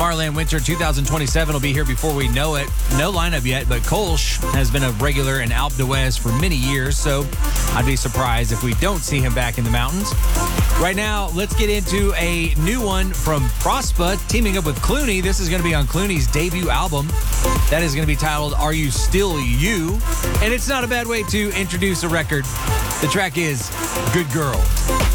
Tomorrowland Winter 2027 will be here before we know it. No lineup yet, but Kolsch has been a regular in Alpe d'Huez for many years, so I'd be surprised if we don't see him back in the mountains. Right now, let's get into a new one from Prospa, teaming up with Clooney. This is going to be on Clooney's debut album. That is going to be titled Are You Still You? And it's not a bad way to introduce a record. The track is Good Girl.